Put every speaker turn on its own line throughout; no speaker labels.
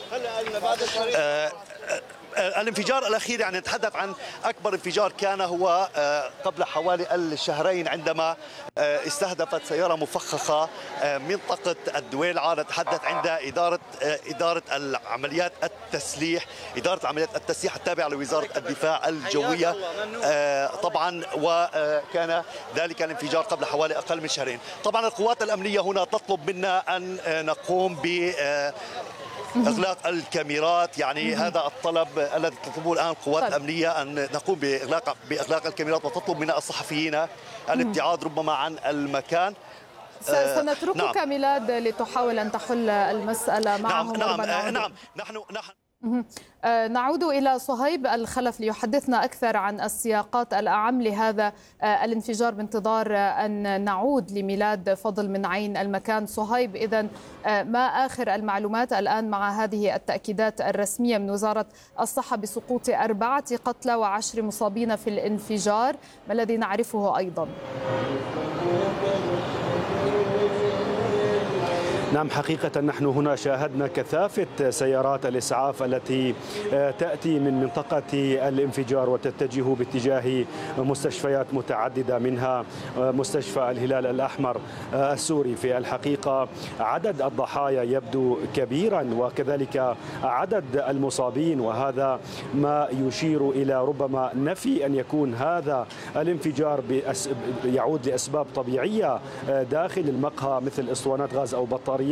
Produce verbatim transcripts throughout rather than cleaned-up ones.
آه الانفجار الأخير يعني نتحدث عن أكبر انفجار كان هو قبل حوالي الشهرين عندما استهدفت سيارة مفخخة منطقة الدويلعة. نتحدث عند إدارة إدارة العمليات التسليح إدارة عمليات التسليح التابعة لوزارة الدفاع الجوية طبعا، وكان ذلك الانفجار قبل حوالي أقل من شهرين. طبعا القوات الأمنية هنا تطلب منا أن نقوم ب إغلاق الكاميرات، يعني هذا الطلب الذي تطلبه الآن القوات طيب. الأمنية أن نقوم بإغلاق بإغلاق الكاميرات، وتطلب من الصحفيين الابتعاد ربما عن المكان.
سنتركك نعم. ميلاد لتحاول أن تحل المسألة معهم.
نعم نعم, نعم نحن نحن
نعود إلى صهيب الخلف ليحدثنا أكثر عن السياقات الأعم لهذا الانفجار، بانتظار أن نعود لميلاد فضل من عين المكان. صهيب، إذن ما آخر المعلومات الآن مع هذه التأكيدات الرسمية من وزارة الصحة بسقوط أربعة قتلى وعشر مصابين في الانفجار؟ ما الذي نعرفه أيضا؟
نعم، حقيقة نحن هنا شاهدنا كثافة سيارات الإسعاف التي تأتي من منطقة الانفجار وتتجه باتجاه مستشفيات متعددة، منها مستشفى الهلال الأحمر السوري. في الحقيقة عدد الضحايا يبدو كبيرا وكذلك عدد المصابين، وهذا ما يشير إلى ربما نفي أن يكون هذا الانفجار يعود لأسباب طبيعية داخل المقهى مثل اسطوانات غاز أو بطاريات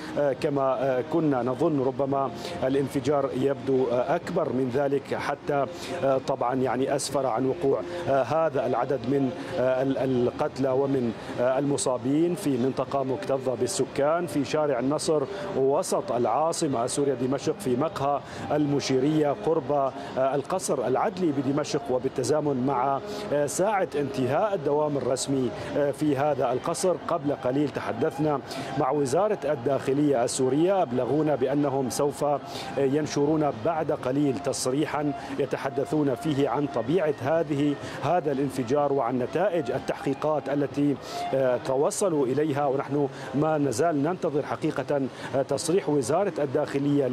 كما كنا نظن. ربما الانفجار يبدو أكبر من ذلك، حتى طبعا يعني أسفر عن وقوع هذا العدد من القتلى ومن المصابين في منطقة مكتظة بالسكان في شارع النصر وسط العاصمة السورية دمشق، في مقهى المشيرية قرب القصر العدلي بدمشق، وبالتزامن مع ساعة انتهاء الدوام الرسمي في هذا القصر. قبل قليل تحدثنا مع وزارة الداخلية السورية، أبلغونا بأنهم سوف ينشرون بعد قليل تصريحا يتحدثون فيه عن طبيعة هذه هذا الانفجار وعن نتائج التحقيقات التي توصلوا إليها، ونحن ما نزال ننتظر حقيقة تصريح وزارة الداخلية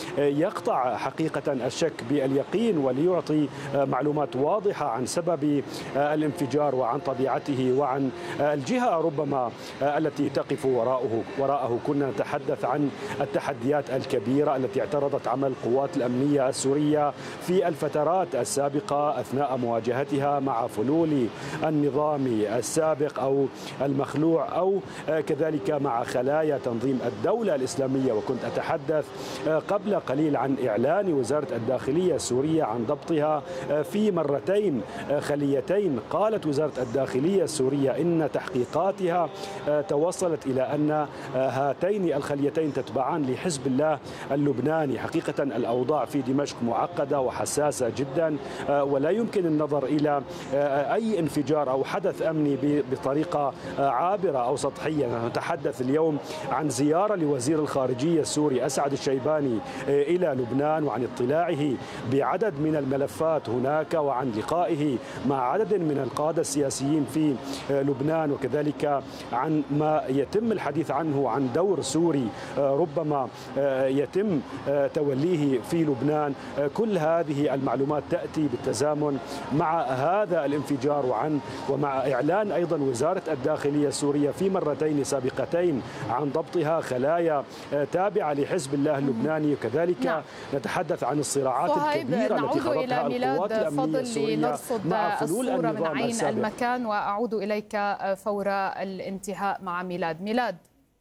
ليقطع حقيقة الشك باليقين وليعطي معلومات واضحة عن سبب الانفجار وعن طبيعته وعن الجهة ربما التي تقف وراءه وراءه. كنا نتحدث عن التحديات الكبيرة التي اعترضت عمل القوات الأمنية السورية في الفترات السابقة أثناء مواجهتها مع فلول النظام السابق أو المخلوع، أو كذلك مع خلايا تنظيم الدولة الإسلامية. وكنت أتحدث قبل قليل عن إعلان وزارة الداخلية السورية عن ضبطها في مرتين خليتين. قالت وزارة الداخلية السورية إن تحقيقاتها توصلت إلى أن هاتين الخليتين تتبعان لحزب الله اللبناني. حقيقة الأوضاع في دمشق معقدة وحساسة جدا، ولا يمكن النظر إلى أي انفجار أو حدث أمني بطريقة عابرة أو سطحية. نتحدث اليوم عن زيارة لوزير الخارجية السوري أسعد الشيباني إلى لبنان، وعن اطلاعه بعدد من الملفات هناك، وعن لقائه مع عدد من القادة السياسيين في لبنان، وكذلك عن ما يتم الحديث عنه عن دور سوري ربما يتم توليه في لبنان. كل هذه المعلومات تأتي بالتزامن مع هذا الانفجار، وعن ومع إعلان أيضا وزارة الداخلية السورية في مرتين سابقتين عن ضبطها خلايا تابعة لحزب الله اللبناني. وكذلك نعم. نتحدث عن الصراعات الكبيرة التي خاضتها القوات الأمنية السورية مع فلول النظام
من عين
السابق.
المكان، وأعود إليك فور الانتهاء مع ميلاد. ميلاد،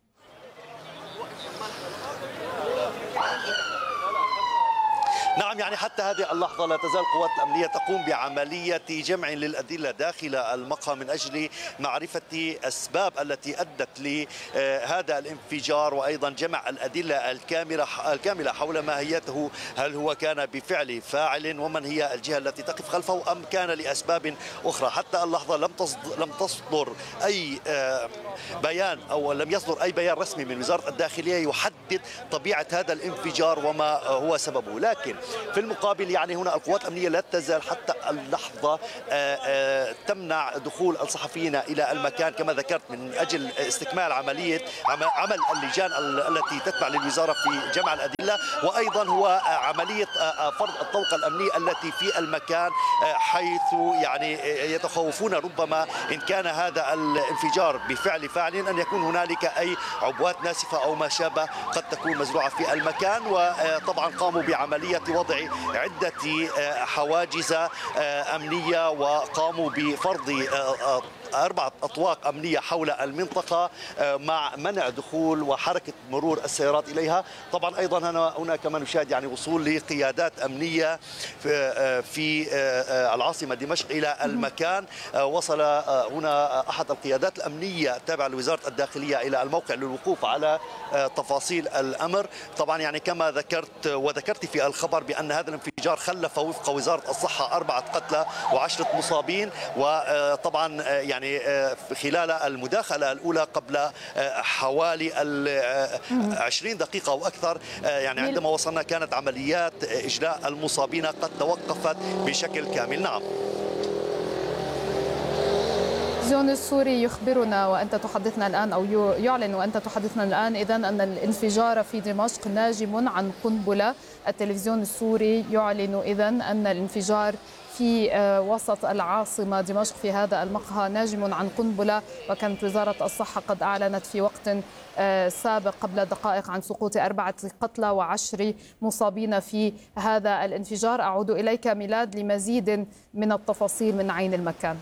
نعم، يعني حتى هذه اللحظة لا تزال القوات الأمنية تقوم بعملية جمع للأدلة داخل المقهى من أجل معرفة أسباب التي أدت لهذا الانفجار، وأيضا جمع الأدلة الكاملة حول ماهيته، هل هو كان بفعل فاعل ومن هي الجهة التي تقف خلفه أم كان لأسباب أخرى. حتى اللحظة لم لم تصدر أي بيان أو لم يصدر أي بيان رسمي من وزارة الداخلية يحدد طبيعة هذا الانفجار وما هو سببه، لكن في المقابل يعني هنا القوات الأمنية لا تزال حتى اللحظة تمنع دخول الصحفيين إلى المكان كما ذكرت من أجل استكمال عملية عمل اللجان التي تتبع للوزارة في جمع الأدلة، وأيضا هو عملية فرض الطوق الأمني التي في المكان، حيث يعني يتخوفون ربما إن كان هذا الانفجار بفعل فاعل أن يكون هنالك أي عبوات ناسفة أو ما شابه قد تكون مزروعة في المكان. وطبعا قاموا بعملية وضع عدة حواجز أمنية وقاموا بفرض أربعة أطواق أمنية حول المنطقة مع منع دخول وحركة مرور السيارات إليها. طبعا أيضا هنا هنا كما نشاهد يعني وصول لقيادات أمنية في, في العاصمة دمشق إلى المكان. وصل هنا أحد القيادات الأمنية التابعة لوزارة الداخلية إلى الموقع للوقوف على تفاصيل الأمر. طبعا يعني كما ذكرت وذكرت في الخبر بأن هذا الانفجار خلف وفق وزارة الصحة أربعة قتلى وعشرة مصابين. وطبعا يعني خلال المداخلة الأولى قبل حوالي عشرين دقيقة أو أكثر يعني عندما وصلنا كانت عمليات إجلاء المصابين قد توقفت بشكل كامل. نعم.
التلفزيون السوري يخبرنا وأنت تحدثنا الآن أو يعلن وأنت تحدثنا الآن إذن أن الانفجار في دمشق ناجم عن قنبلة. التلفزيون السوري يعلن إذن أن الانفجار في وسط العاصمة دمشق في هذا المقهى ناجم عن قنبلة، وكانت وزارة الصحة قد أعلنت في وقت سابق قبل دقائق عن سقوط أربعة قتلى وعشر مصابين في هذا الانفجار. أعود إليك ميلاد لمزيد من التفاصيل من عين المكان.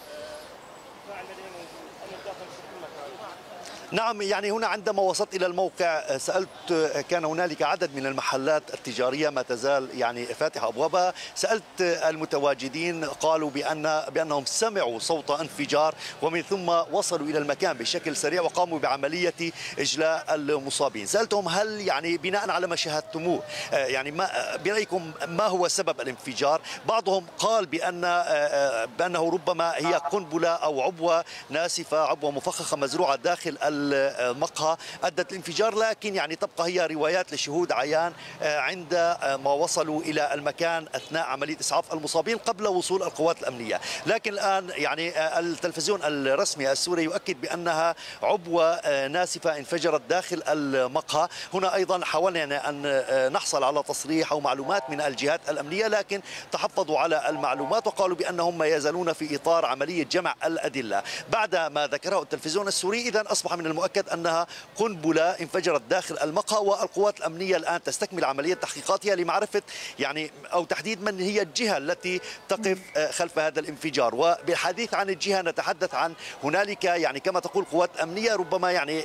نعم، يعني هنا عندما وصلت إلى الموقع سألت، كان هنالك عدد من المحلات التجارية ما تزال يعني فاتحة أبوابها. سألت المتواجدين قالوا بأن بأنهم سمعوا صوت انفجار ومن ثم وصلوا إلى المكان بشكل سريع وقاموا بعملية إجلاء المصابين. سألتهم هل يعني بناء على ما شاهدتموه يعني ما برأيكم ما هو سبب الانفجار؟ بعضهم قال بأن بأنه ربما هي قنبلة أو عبوة ناسفة، عبوة مفخخة مزروعة داخل المقهى أدت الانفجار، لكن يعني تبقى هي روايات لشهود عيان عند ما وصلوا إلى المكان أثناء عملية إسعاف المصابين قبل وصول القوات الأمنية. لكن الآن يعني التلفزيون الرسمي السوري يؤكد بأنها عبوة ناسفة انفجرت داخل المقهى. هنا أيضا حاولنا أن نحصل على تصريح أو معلومات من الجهات الأمنية، لكن تحفظوا على المعلومات وقالوا بأنهم ما يزالون في إطار عملية جمع الأدلة. بعد ما ذكره التلفزيون السوري إذن أصبح من المؤكد أنها قنبلة انفجرت داخل المقهى، والقوات الأمنية الآن تستكمل عملية تحقيقاتها لمعرفة يعني أو تحديد من هي الجهة التي تقف خلف هذا الانفجار. وبالحديث عن الجهة نتحدث عن هنالك يعني كما تقول قوات أمنية ربما يعني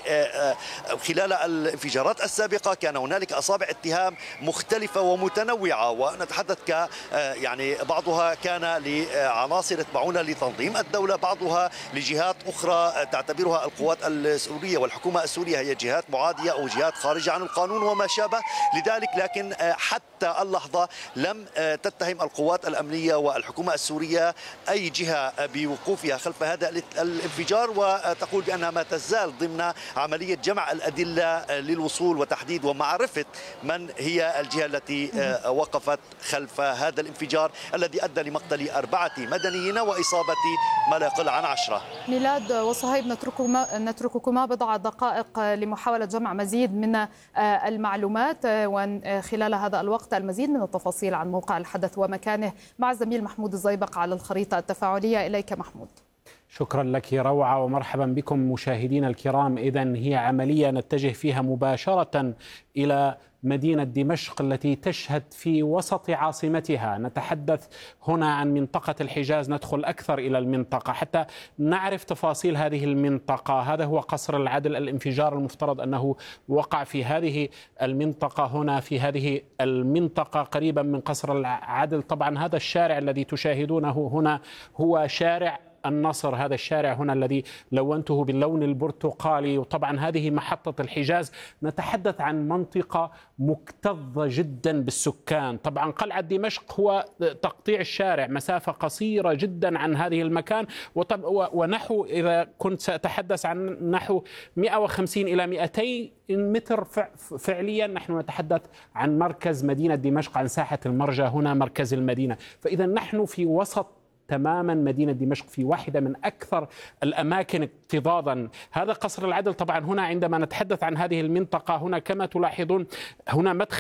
خلال الانفجارات السابقة كان هنالك أصابع اتهام مختلفة ومتنوعة، ونتحدث ك يعني بعضها كان لعناصر يتبعون لتنظيم الدولة، بعضها لجهات أخرى تعتبرها القوات السورية والحكومة السورية هي جهات معادية أو جهات خارجة عن القانون وما شابه لذلك. لكن حتى اللحظة لم تتهم القوات الأمنية والحكومة السورية أي جهة بوقوفها خلف هذا الانفجار، وتقول بأنها ما تزال ضمن عملية جمع الأدلة للوصول وتحديد ومعرفة من هي الجهة التي وقفت خلف هذا الانفجار الذي أدى لمقتل أربعة مدنيين وإصابة ما لا يقل عن عشرة.
ميلاد وصهيب، نترككما نترككما بضع دقائق لمحاولة جمع مزيد من المعلومات وخلال هذا الوقت المزيد من التفاصيل عن موقع الحدث ومكانه مع الزميل محمود الزيبق على الخريطة التفاعلية. إليك محمود.
شكرا لك روعة ومرحبا بكم مشاهدينا الكرام. إذن هي عملية نتجه فيها مباشرة إلى مدينة دمشق التي تشهد في وسط عاصمتها. نتحدث هنا عن منطقة الحجاز، ندخل أكثر إلى المنطقة حتى نعرف تفاصيل هذه المنطقة. هذا هو قصر العدل، الانفجار المفترض أنه وقع في هذه المنطقة، هنا في هذه المنطقة قريبا من قصر العدل. طبعا هذا الشارع الذي تشاهدونه هنا هو شارع النصر، هذا الشارع هنا الذي لونته باللون البرتقالي، وطبعا هذه محطة الحجاز. نتحدث عن منطقة مكتظة جدا بالسكان. طبعا قلعة دمشق هو تقطيع الشارع مسافة قصيرة جدا عن هذه المكان، ونحو إذا كنت سأتحدث عن نحو مئة وخمسين إلى مئتين متر فعليا. نحن نتحدث عن مركز مدينة دمشق، عن ساحة المرجى هنا مركز المدينة. فإذا نحن في وسط تماما مدينة دمشق، في واحدة من أكثر الأماكن اكتظاظا. هذا قصر العدل. طبعا هنا عندما نتحدث عن هذه المنطقة، هنا كما تلاحظون هنا مدخل